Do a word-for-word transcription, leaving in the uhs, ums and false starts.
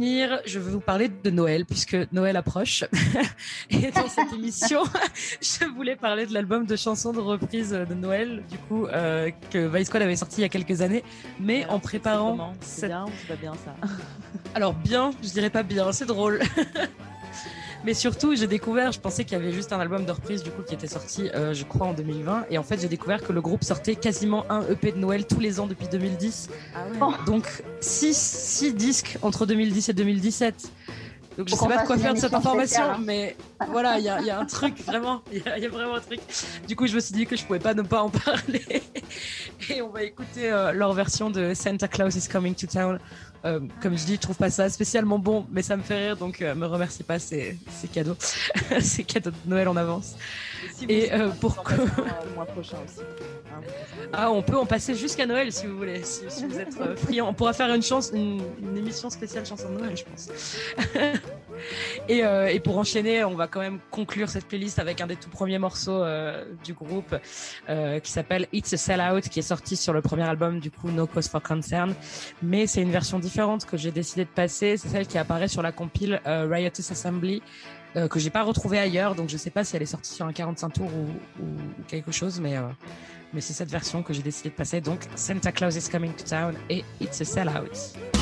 finir, je vais vous parler de Noël, puisque Noël approche. Et dans cette émission, je voulais parler de l'album de chansons de reprise de Noël, du coup, euh, que Vice Squad avait sorti il y a quelques années. Mais alors, en préparant... C'est, c'est cette... bien ou c'est pas bien ça? Alors bien, je dirais pas bien, c'est drôle. Mais surtout, j'ai découvert, je pensais qu'il y avait juste un album de reprise du coup qui était sorti, euh, je crois, en deux mille vingt. Et en fait, j'ai découvert que le groupe sortait quasiment un E P de Noël tous les ans depuis deux mille dix. Ah ouais. Donc, six, six disques entre deux mille dix et deux mille dix-sept. Donc, je Faut sais pas de quoi faire de cette information, spéciale, hein. mais voilà, il y a, y a un truc, vraiment, il y, y a vraiment un truc. Du coup, je me suis dit que je pouvais pas ne pas en parler. Et on va écouter euh, leur version de Santa Claus is Coming to Town. Euh, comme je dis, je trouve pas ça spécialement bon, mais ça me fait rire, donc euh, me remercie pas, c'est, c'est cadeau. C'est cadeau de Noël en avance. Et, si Et euh, pour que... le mois prochain aussi. Hein, ah, on peut en passer jusqu'à Noël si vous voulez, si, si vous êtes euh, friand. On pourra faire une, chance, une, une émission spéciale chanson de Noël, je pense. et, euh, et pour enchaîner, on va quand même conclure cette playlist avec un des tout premiers morceaux euh, du groupe euh, qui s'appelle It's a Sellout, qui est sorti sur le premier album du coup No Cause for Concern, mais c'est une version différente que j'ai décidé de passer. C'est celle qui apparaît sur la compile euh, Riotous Assembly, euh, que j'ai pas retrouvée ailleurs, donc je sais pas si elle est sortie sur un quarante-cinq tours ou, ou quelque chose, mais euh, mais c'est cette version que j'ai décidé de passer. Donc Santa Claus is Coming to Town et It's a Sellout.